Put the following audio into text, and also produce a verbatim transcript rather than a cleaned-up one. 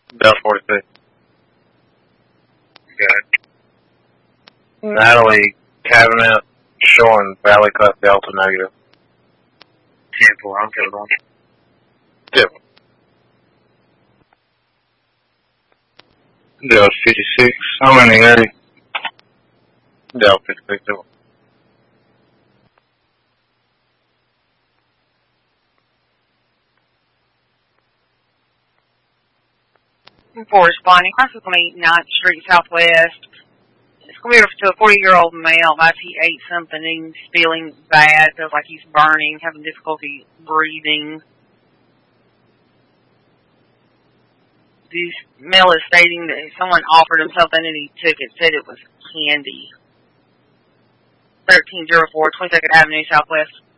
Delta forty-six. Okay. Natalie Cabinet showing Valley Cut Delta negative. ten four, I'm going on. Yep. Delta fifty-six. How many area? Delta fifty-six. For responding, cross twenty-ninth Street Southwest. It's going to be to a forty-year-old male. As he ate something and he's feeling bad, feels like he's burning, having difficulty breathing. This male is stating that someone offered him something and he took it, said it was candy. thirteen oh four, twenty-second Avenue Southwest.